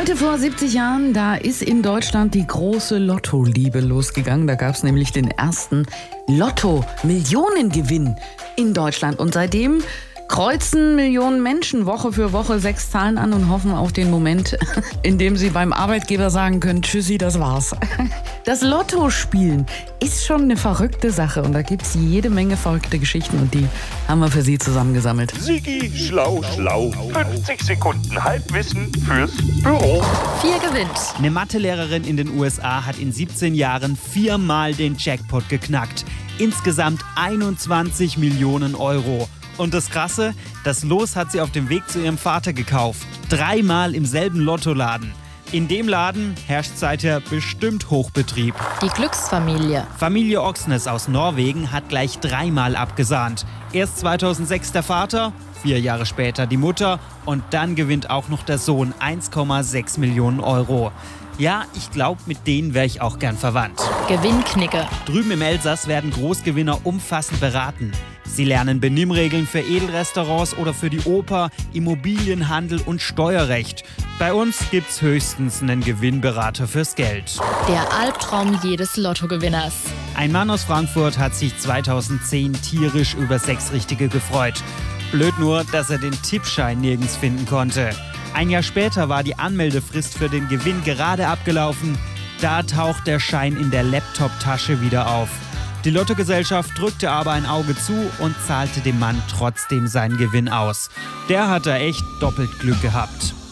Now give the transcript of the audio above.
Heute vor 70 Jahren, da ist in Deutschland die große Lotto-Liebe losgegangen. Da gab es nämlich den ersten Lotto-Millionengewinn in Deutschland. Und seitdem kreuzen Millionen Menschen Woche für Woche 6 Zahlen an und hoffen auf den Moment, in dem sie beim Arbeitgeber sagen können, tschüssi, das war's. Das Lottospielen ist schon eine verrückte Sache und da gibt's jede Menge verrückte Geschichten und die haben wir für Sie zusammengesammelt. Sigi, schlau, schlau. 50 Sekunden Halbwissen fürs Büro. 4 gewinnt. Eine Mathelehrerin in den USA hat in 17 Jahren 4-mal den Jackpot geknackt. Insgesamt 21 Millionen Euro. Und das Krasse, das Los hat sie auf dem Weg zu ihrem Vater gekauft. 3-mal im selben Lottoladen. In dem Laden herrscht seither bestimmt Hochbetrieb. Die Glücksfamilie. Familie Oksnes aus Norwegen hat gleich 3-mal abgesahnt. Erst 2006 der Vater, 4 Jahre später die Mutter und dann gewinnt auch noch der Sohn 1,6 Millionen Euro. Ja, ich glaube, mit denen wäre ich auch gern verwandt. Gewinnknicke. Drüben im Elsass werden Großgewinner umfassend beraten. Sie lernen Benimmregeln für Edelrestaurants oder für die Oper, Immobilienhandel und Steuerrecht. Bei uns gibt's höchstens einen Gewinnberater fürs Geld. Der Albtraum jedes Lottogewinners. Ein Mann aus Frankfurt hat sich 2010 tierisch über 6 Richtige gefreut. Blöd nur, dass er den Tippschein nirgends finden konnte. Ein Jahr später war die Anmeldefrist für den Gewinn gerade abgelaufen. Da taucht der Schein in der Laptop-Tasche wieder auf. Die Lottogesellschaft drückte aber ein Auge zu und zahlte dem Mann trotzdem seinen Gewinn aus. Der hat da echt doppelt Glück gehabt.